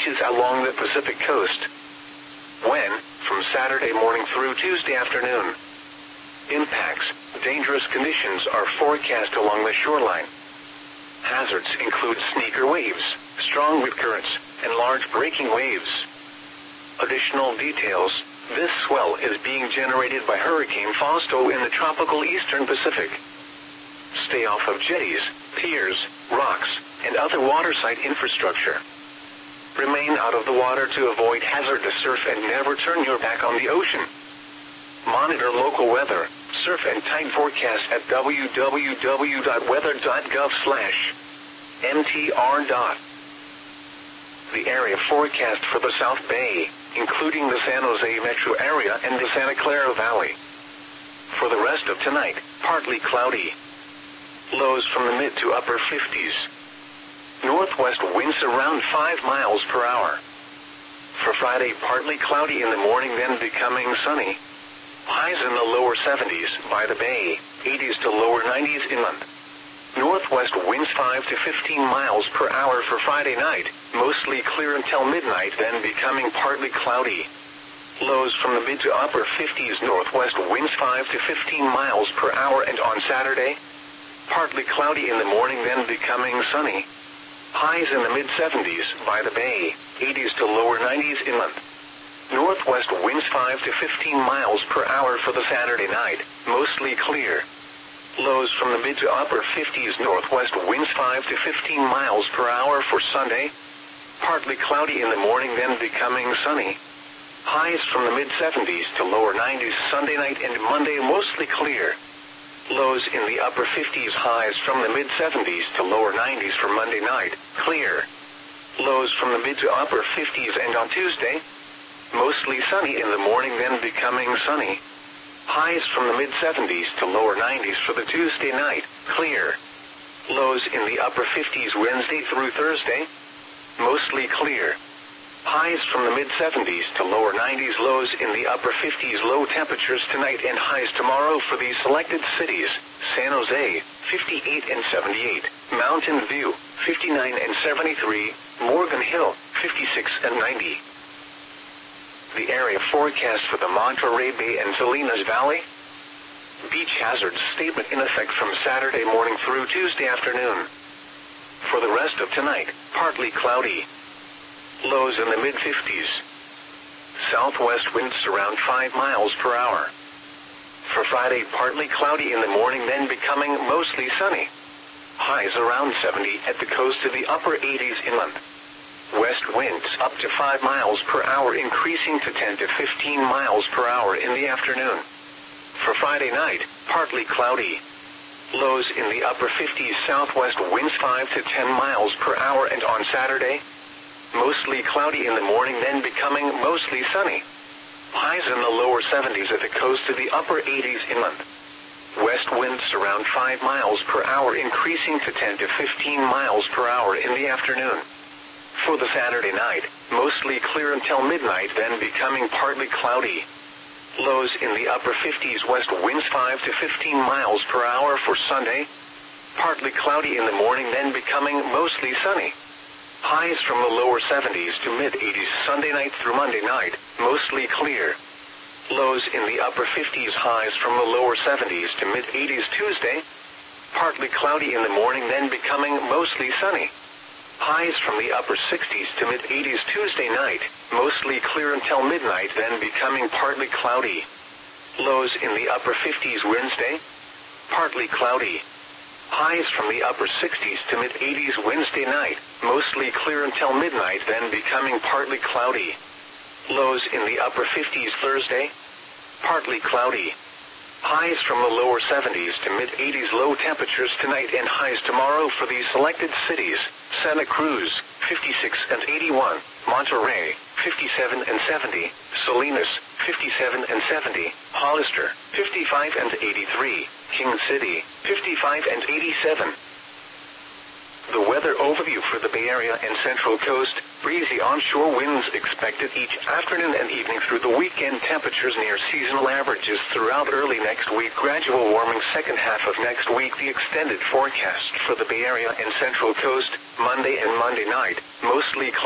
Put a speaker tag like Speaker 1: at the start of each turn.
Speaker 1: beaches along the Pacific coast. When, from Saturday morning through Tuesday afternoon. Impacts, dangerous conditions are forecast along the shoreline. Hazards include sneaker waves, strong wind currents, and large breaking waves. Additional details, this swell is being generated by Hurricane Fausto in the tropical eastern Pacific. Stay off of jetties, piers, rocks, and other waterside infrastructure. Remain out of the water to avoid hazardous surf and never turn your back on the ocean. Monitor local weather, surf and tide forecast at www.weather.gov/mtr. The area forecast for the South Bay, including the San Jose metro area and the Santa Clara Valley. For the rest of tonight, partly cloudy. Lows from the mid to upper 50s. Northwest winds around 5 miles per hour. For Friday, partly cloudy in the morning, then becoming sunny. Highs in the lower 70s by the bay, 80s to lower 90s inland. Northwest winds 5 to 15 miles per hour for Friday night, mostly clear until midnight, then becoming partly cloudy. Lows from the mid to upper 50s. Northwest winds 5 to 15 miles per hour, and on Saturday, partly cloudy in the morning, then becoming sunny. Highs in the mid-70s by the bay, 80s to lower 90s inland. Northwest winds 5 to 15 miles per hour for the Saturday night, mostly clear. Lows from the mid to upper 50s. Northwest winds 5 to 15 miles per hour for Sunday. Partly cloudy in the morning, then becoming sunny. Highs from the mid-70s to lower 90s Sunday night and Monday, mostly clear. Lows in the upper 50s. Highs from the mid-70s to lower 90s for Monday night, clear. Lows from the mid to upper 50s, and on Tuesday, mostly sunny in the morning, then becoming sunny. Highs from the mid-70s to lower 90s for the Tuesday night, clear. Lows in the upper 50s Wednesday through Thursday, mostly clear. Highs from the mid-70s to lower 90s. Lows in the upper 50s. Low temperatures tonight and highs tomorrow for these selected cities: San Jose, 58 and 78, Mountain View, 59 and 73, Morgan Hill, 56 and 90. The area forecast for the Monterey Bay and Salinas Valley. Beach hazards statement in effect from Saturday morning through Tuesday afternoon. For the rest of tonight, partly cloudy. Lows in the mid-50s. Southwest winds around 5 miles per hour. For Friday, partly cloudy in the morning, then becoming mostly sunny. Highs around 70 at the coast to the upper 80s inland. West winds up to 5 miles per hour, increasing to 10 to 15 miles per hour in the afternoon. For Friday night, partly cloudy. Lows in the upper 50s. Southwest winds 5 to 10 miles per hour, and on Saturday, mostly cloudy in the morning, then becoming mostly sunny. Highs in the lower 70s at the coast to the upper 80s inland. West winds around 5 miles per hour, increasing to 10 to 15 miles per hour in the afternoon. For the Saturday night, mostly clear until midnight, then becoming partly cloudy. Lows in the upper 50s. West winds 5 to 15 miles per hour for Sunday. Partly cloudy in the morning, then becoming mostly sunny. Highs from the lower 70s to mid-80s Sunday night through Monday night, mostly clear. Lows in the upper 50s. Highs from the lower 70s to mid-80s Tuesday. Partly cloudy in the morning, then becoming mostly sunny. Highs from the upper 60s to mid-80s Tuesday night, mostly clear until midnight, then becoming partly cloudy. Lows in the upper 50s Wednesday. Partly cloudy. Highs from the upper 60s to mid-80s Wednesday night, mostly clear until midnight, then becoming partly cloudy. Lows in the upper 50s Thursday. Partly cloudy. Highs from the lower 70s to mid-80s. Low temperatures tonight and highs tomorrow for these selected cities: Santa Cruz, 56 and 81, Monterey, 57 and 70, Salinas, 57 and 70, Hollister, 55 and 83, King City, 55 and 87. The weather overview for the Bay Area and Central Coast: breezy onshore winds expected each afternoon and evening through the weekend. Temperatures near seasonal averages throughout early next week. Gradual warming second half of next week. The extended forecast for the Bay Area and Central Coast: Monday and Monday night, mostly cloudy.